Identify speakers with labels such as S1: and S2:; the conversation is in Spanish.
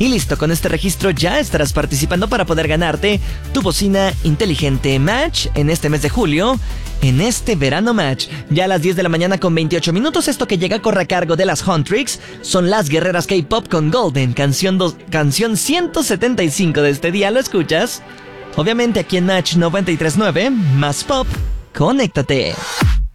S1: Y listo, con este registro ya estarás participando para poder ganarte tu bocina inteligente Match en este mes de julio, en este verano Match. Ya a las 10 de la mañana con 28 minutos, esto que llega corre a cargo de las Huntrix. Son las guerreras K-Pop con Golden, canción 175 de este día, ¿lo escuchas? Obviamente aquí en Match 93.9, más pop, conéctate.